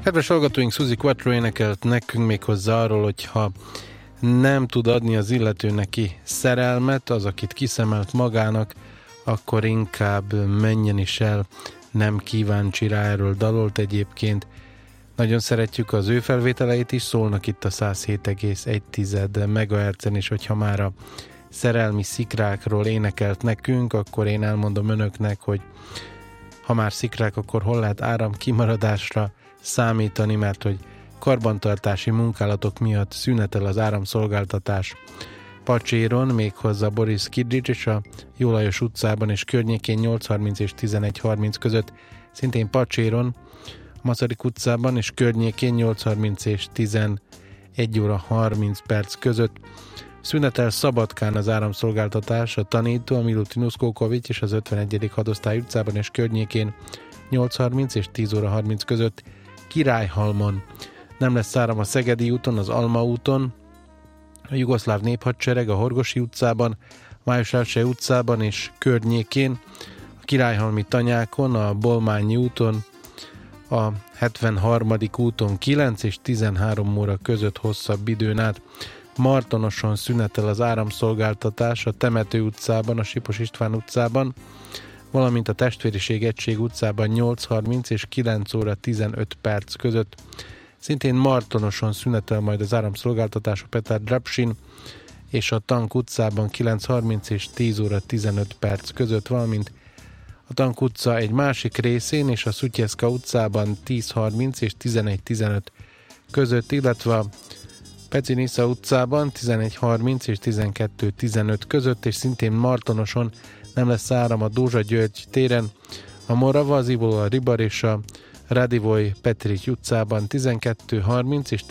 Kedves hallgatóink, Suzi Quattro énekelt nekünk még hozzá arról, hogy ha nem tud adni az illető neki szerelmet, az, akit kiszemelt magának, akkor inkább menjen is el, nem kíváncsi rá, erről dalolt egyébként. Nagyon szeretjük az ő felvételeit is, szólnak itt a 107,1 MHz-en, és hogyha már a szerelmi szikrákról énekelt nekünk, akkor én elmondom önöknek, hogy ha már szikrák, akkor hol lehet áramkimaradásra számítani, mert hogy karbantartási munkálatok miatt szünetel az áramszolgáltatás Pacséron, méghozzá Boris Kidrics és a Jólajos utcában és környékén 8:30 és 11:30 között, szintén Pacséron, a Masaryk utcában és környékén 8:30 és 11:30 között. Szünetel Szabadkán az áramszolgáltatás, a Tanító, a Milutin Uszkókovics és az 51. hadosztály utcában és környékén 8:30 és 10:30 között. Királyhalmon nem lesz áram a Szegedi úton, az Alma úton, a Jugoszláv Néphadsereg, a Horgosi utcában, Május Else utcában és környékén, a Királyhalmi Tanyákon, a Bolmányi úton, a 73. úton 9 és 13 óra között hosszabb időn át. Martonoson szünetel az áramszolgáltatás a Temető utcában, a Sipos István utcában, valamint a Testvériség Egység utcában 8:30 és 9:15 között. Szintén Martonoson szünetel majd az áramszolgáltatás a Petar Drapsin és a Tank utcában 9:30 és 10:15 között, valamint a Tank utca egy másik részén és a Szutyeszka utcában 10:30 és 11:15 között, illetve a Pecinisza utcában 11:30 és 12:15 között, és szintén Martonoson nem lesz áram a Dózsa György téren, a Morava, az Ivola Ribar és a Radivoly Petrics utcában 12:30 és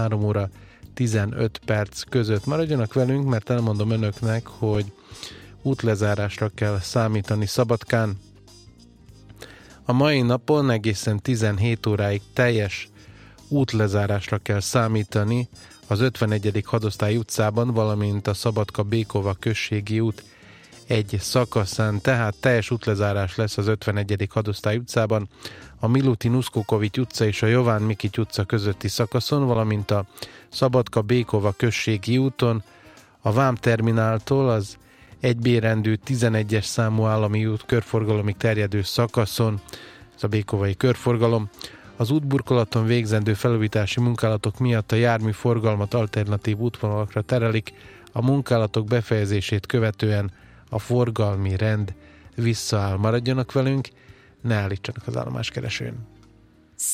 13:15 között. Maradjanak velünk, mert elmondom önöknek, hogy útlezárásra kell számítani Szabadkán. A mai napon egészen 17 óráig teljes útlezárásra kell számítani az 51. hadosztály utcában, valamint a Szabadka-Békova községi út egy szakaszán, tehát teljes útlezárás lesz az 51. hadosztály utcában, a Milutin Uszkókovics utca és a Jován Mikics utca közötti szakaszon, valamint a Szabadka-Békova községi úton, a Vámtermináltól az 1B rendű 11-es számú állami út körforgalomig terjedő szakaszon, ez a békovai körforgalom. Az útburkolaton végzendő felújítási munkálatok miatt a járműforgalmat alternatív útvonalakra terelik, a munkálatok befejezését követően a forgalmi rend visszaáll. Maradjanak velünk, ne állítsanak az állomáskeresőn.